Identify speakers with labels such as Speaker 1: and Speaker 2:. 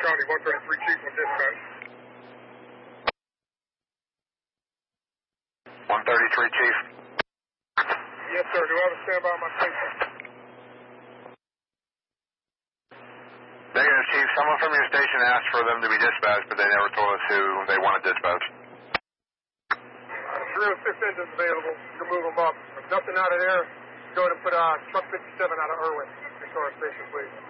Speaker 1: County, 133 Chief on dispatch.
Speaker 2: 133 Chief.
Speaker 1: Yes, sir. Do I have a standby on my station?
Speaker 2: Negative, Chief. Someone from your station asked for them to be dispatched, but they never told us who they wanted dispatched.
Speaker 1: Drill 6 engines available. You can move them up. If nothing out of there, go ahead and put truck 57 out of Irwin into our station, please.